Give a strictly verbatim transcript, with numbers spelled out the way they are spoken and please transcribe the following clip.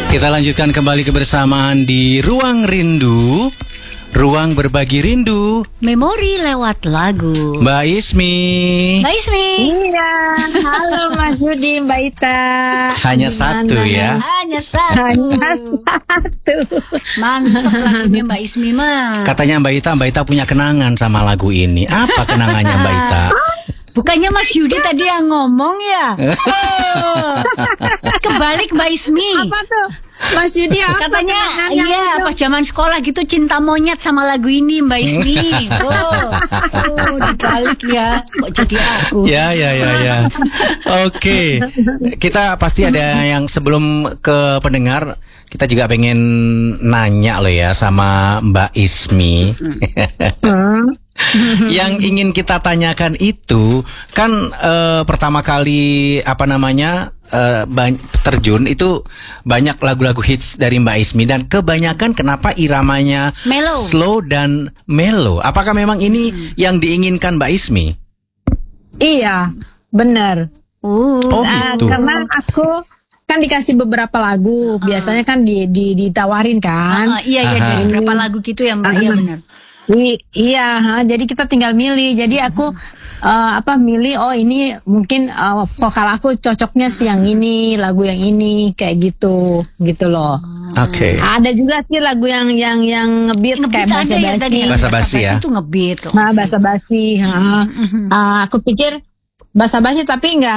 Kita lanjutkan kembali kebersamaan di Ruang Rindu, ruang berbagi rindu, memori lewat lagu. Mbak Ismi. Mbak Ismi. Iya, halo Mas Yudi, Mbak Ita. Hanya Gimana? satu ya. Hanya satu. Hanya satu. Mantap lagunya Mbak Ismi mah. Katanya Mbak Ita, Mbak Ita punya kenangan sama lagu ini. Apa kenangannya Mbak Ita? Bukannya Mas Yudi tadi yang ngomong ya? Oh. Kebalik Mbak Ismi. Apa tuh? Mas Yudi apa? Katanya kenangannya iya itu? pas zaman sekolah gitu cinta monyet sama lagu ini Mbak Ismi. Oh, oh dibalik ya. Kok jadi aku? Ya, ya, ya, ya. Oke. Kita pasti ada yang sebelum ke pendengar, kita juga pengen nanya loh ya sama Mbak Ismi. Hmm. Yang ingin kita tanyakan itu kan eh, pertama kali apa namanya eh, bany- terjun itu banyak lagu-lagu hits dari Mbak Ismi dan kebanyakan kenapa iramanya Mellow. slow dan mellow. Apakah memang ini Hmm. yang diinginkan Mbak Ismi? Iya, benar. Oh, Oh Ah, gitu. karena aku kan dikasih beberapa lagu, biasanya kan di, di ditawarin kan. Ah, iya iya Aha. dari berapa lagu gitu ya Mbak? Iya benar. I- iya, ha, jadi kita tinggal milih. Jadi aku eh, apa milih? Oh ini mungkin eh, vokal aku cocoknya sih yang ini, lagu yang ini, kayak gitu, gitu loh. Oke. Ada juga sih lagu yang yang yang ngebeat kayak Ngebeat bahasa aja ya tadi. basi. Basa basi ya? Itu ngebeat. Nah, bahasa basi. Ha. Ah, aku pikir bahasa basi tapi nggak